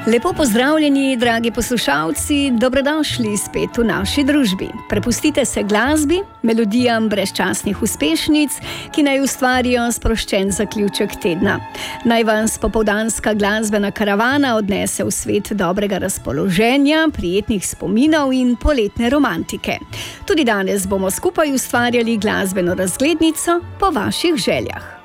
Lepo pozdravljeni, dragi poslušalci, dobrodošli spet v naši družbi. Prepustite se glasbi, melodijam brezčasnih uspešnic, ki naj ustvarijo sproščen zaključek tedna. Naj vas popoldanska glasbena karavana odnese v svet dobrega razpoloženja, prijetnih spominov in poletne romantike. Tudi danes bomo skupaj ustvarjali glasbeno razglednico po vaših željah.